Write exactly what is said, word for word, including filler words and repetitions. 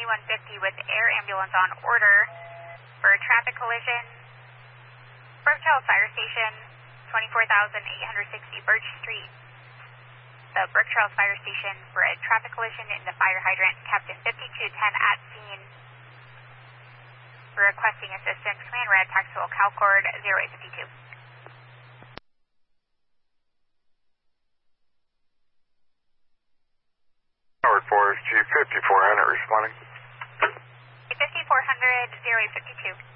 twenty-one fifty with air ambulance on order for a traffic collision. Brook Trail Fire Station, twenty-four thousand eight hundred sixty Birch Street. The Brook Trail Fire Station for a traffic collision in the fire hydrant. Captain fifty-two ten at scene. Requesting assistance. Command Red, Taxable Calcord zero eight five two. Howard Forest, G fifty-four hundred responding. fifty-four hundred, zero eight five two.